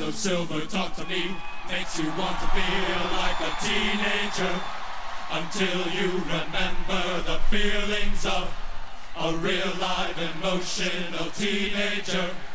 of silver talk to me makes you want to feel like a teenager, until you remember the feelings of a real live emotional teenager.